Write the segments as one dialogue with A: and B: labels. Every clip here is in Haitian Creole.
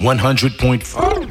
A: 100.4.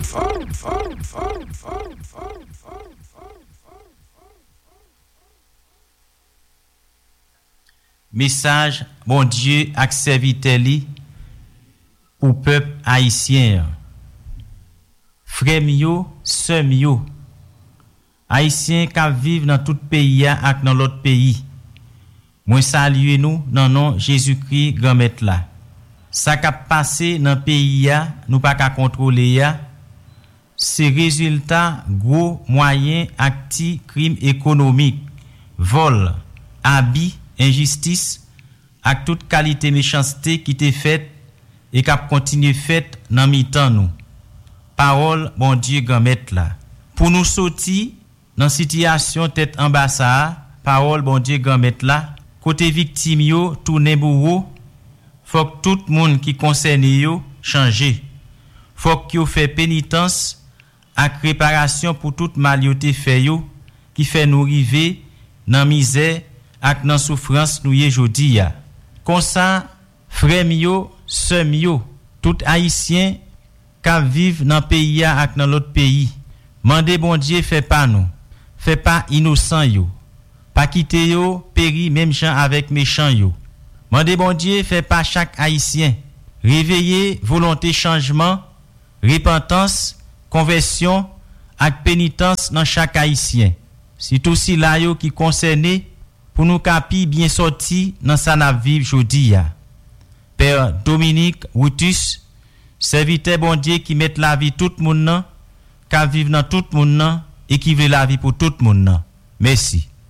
B: Message bon Dieu ak serviteur li pour peuple haïtien. Frère yo, sœur yo, haïtien qui vivent dans tout pays ak dans l'autre pays. Moi salue nous dans nom Jésus-Christ grand maître là. Ça qui passé dans pays nous pas qu'à contrôler c'est résultat gros moyen acti crime économique, vol, abus, injustice ak toute qualité méchanceté qui t'est faite et qui continue faite dans mi-temps nous. Parole bon Dieu grand maître là. Pour nous sortir dans situation tête en bas ça, parole bon Dieu grand maître là, côté victime yo tourner bourreau, faut que tout monde qui concerné yo changer. Faut que yo fait pénitence ak réparation pour toute mal yo te fait yo qui fait nous river dans misère ak nan souffrance nou yé jodi ya. Comme ça, frère yo, sœur yo, tout haïtien qui vivent dans pays ak dans l'autre pays, mandez bon Dieu fait pas nous, fait pas innocent yo, pas quitter yo péri même gens avec méchant yo. Mandez bon Dieu fait pas chaque haïtien réveiller volonté changement, repentance, conversion ak pénitence dans chaque haïtien. C'est tout si là yo qui concerné pour nous capi bien sorti dans sa n'a vivre jodi ya. Père Dominique Routus, serviteur bon Dieu qui met la vie tout moun nan, qui vivre dans tout moun nan et qui veut la vie pour tout moun nan. Merci.